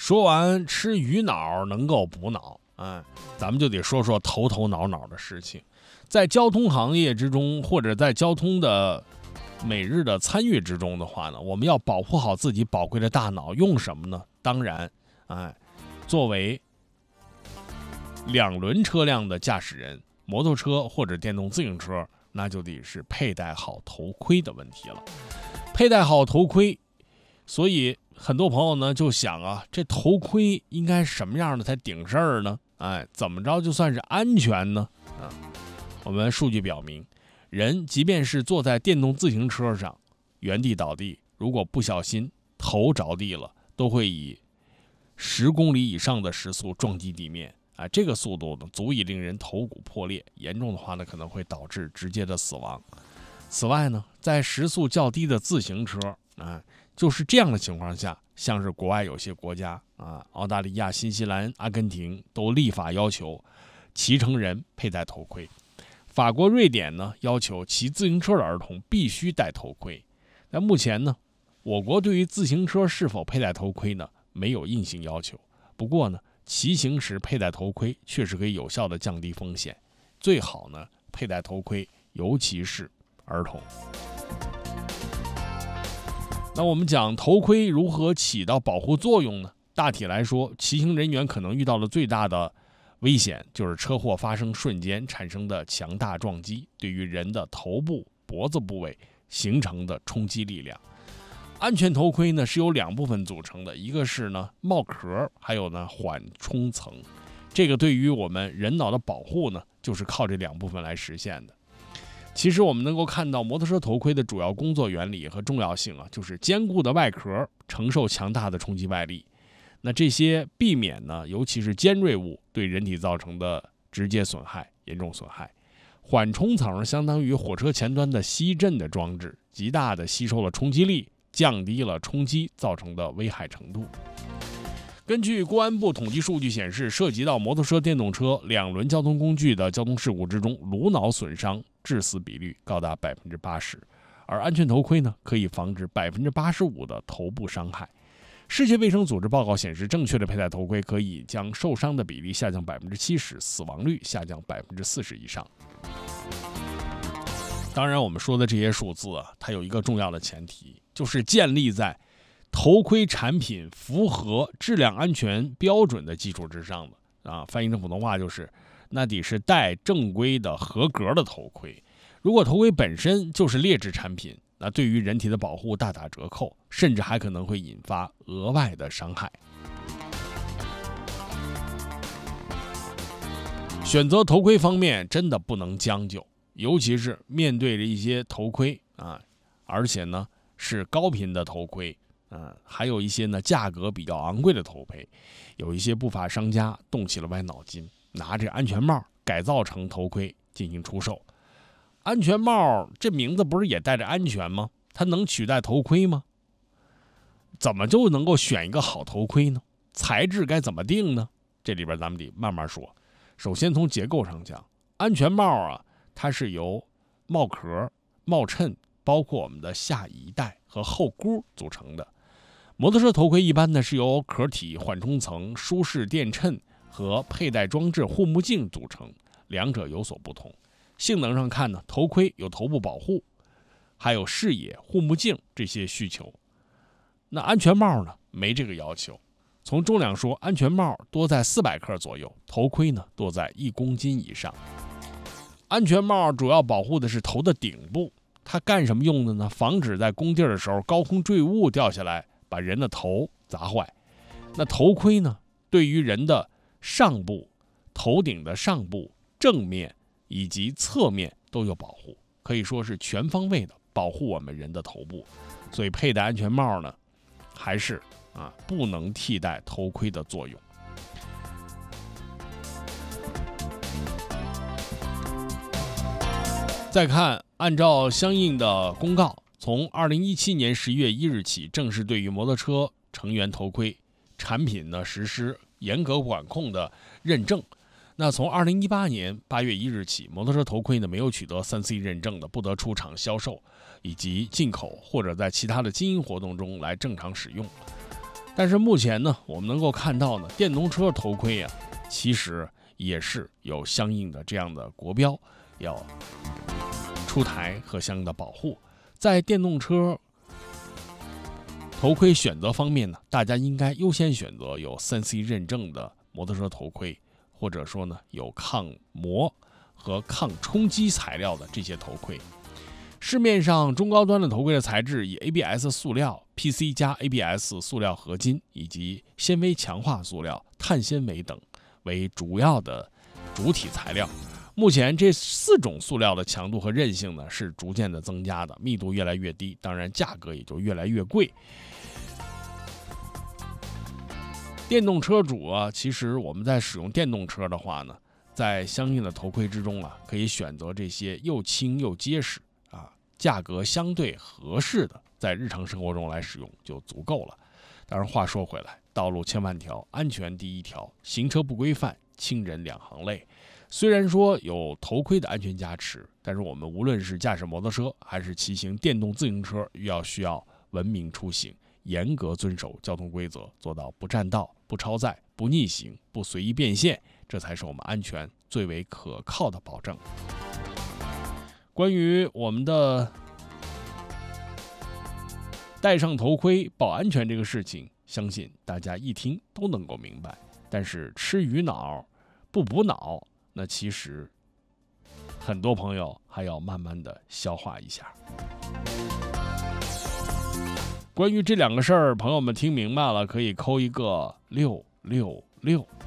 说完吃鱼脑能够补脑，咱们就得说说头头脑脑的事情。在交通行业之中，或者在交通的每日的参与之中的话呢，我们要保护好自己宝贵的大脑，用什么呢？当然，作为两轮车辆的驾驶人，摩托车或者电动自行车，那就得是佩戴好头盔的问题了。佩戴好头盔，所以很多朋友呢就想啊，这头盔应该什么样的才顶事儿呢？怎么着就算是安全呢？我们数据表明，人即便是坐在电动自行车上原地倒地，如果不小心头着地了，都会以10公里以上的时速撞击地面。这个速度呢，足以令人头骨破裂，严重的话呢，可能会导致直接的死亡。此外呢，在时速较低的自行车，就是这样的情况下，像是国外有些国家澳大利亚、新西兰、阿根廷都立法要求骑乘人佩戴头盔。法国、瑞典呢，要求骑自行车的儿童必须戴头盔。但目前呢，我国对于自行车是否佩戴头盔呢，没有硬性要求。不过呢，骑行时佩戴头盔确实可以有效的降低风险，最好呢佩戴头盔，尤其是儿童。那我们讲头盔如何起到保护作用呢？大体来说，骑行人员可能遇到的最大的危险就是车祸发生瞬间产生的强大撞击对于人的头部、脖子部位形成的冲击力量。安全头盔呢是由2部分组成的，一个是呢帽壳，还有呢缓冲层。这个对于我们人脑的保护呢，就是靠这2部分来实现的。其实我们能够看到摩托车头盔的主要工作原理和重要性就是坚固的外壳承受强大的冲击外力。那这些避免呢，尤其是尖锐物对人体造成的直接损害、严重损害。缓冲层相当于火车前端的吸震的装置，极大的吸收了冲击力，降低了冲击造成的危害程度。根据公安部统计数据显示，涉及到摩托车、电动车2轮交通工具的交通事故之中，颅脑损伤致死比率高达80%，而安全头盔呢，可以防止85%的头部伤害。世界卫生组织报告显示，正确的佩戴头盔可以将受伤的比例下降70%，死亡率下降40%以上。当然，我们说的这些数字它有一个重要的前提，就是建立在头盔产品符合质量安全标准的基础之上的翻译成普通话就是，那得是戴正规的合格的头盔。如果头盔本身就是劣质产品，那对于人体的保护大打折扣，甚至还可能会引发额外的伤害。选择头盔方面真的不能将就，尤其是面对着一些头盔而且呢是高频的头盔还有一些呢价格比较昂贵的头盔，有一些不法商家动起了歪脑筋，拿着安全帽改造成头盔进行出售。安全帽这名字不是也带着安全吗？它能取代头盔吗？怎么就能够选一个好头盔呢？材质该怎么定呢？这里边咱们得慢慢说。首先从结构上讲，安全帽它是由帽壳、帽衬，包括我们的下衣带和后箍组成的。摩托车头盔一般呢是由壳体、缓冲层、舒适垫衬和佩戴装置护目镜组成，两者有所不同。性能上看呢，头盔有头部保护，还有视野、护目镜这些需求。那安全帽呢，没这个要求。从重量说，安全帽多在400克左右，头盔呢多在1公斤以上。安全帽主要保护的是头的顶部，它干什么用的呢？防止在工地的时候高空坠物掉下来，把人的头砸坏。那头盔呢，对于人的上部、头顶的上部、正面以及侧面都有保护，可以说是全方位的保护我们人的头部。所以佩戴安全帽呢，还是不能替代头盔的作用。再看，按照相应的公告，从2017年11月1日起，正式对于摩托车成员头盔产品呢实施严格管控的认证。那从2018年8月1日起，摩托车头盔呢没有取得3C 认证的，不得出厂销售以及进口或者在其他的经营活动中来正常使用。 但是目前呢，我们能够看到呢，电动车头盔呀，其实也是有相应的这样的国标要出台和相应的保护。在电动车头盔选择方面呢，大家应该优先选择有3C 认证的摩托车头盔，或者说呢有抗磨和抗冲击材料的这些头盔。市面上中高端的头盔的材质以 ABS 塑料、PC 加 ABS 塑料合金以及纤维强化塑料、碳纤维等为主要的主体材料。目前这4种塑料的强度和韧性呢是逐渐的增加的，密度越来越低，当然价格也就越来越贵。电动车主啊，其实我们在使用电动车的话呢，在相应的头盔之中啊，可以选择这些又轻又结实价格相对合适的，在日常生活中来使用就足够了。当然话说回来，道路千万条，安全第一条，行车不规范，亲人两行泪。虽然说有头盔的安全加持，但是我们无论是驾驶摩托车还是骑行电动自行车，需要文明出行，严格遵守交通规则，做到不占道、不超载、不逆行、不随意变线，这才是我们安全最为可靠的保证。关于我们的戴上头盔保安全这个事情，相信大家一听都能够明白。但是吃鱼脑不补脑，那其实很多朋友还要慢慢的消化一下。关于这2个事儿，朋友们听明白了可以扣一个666。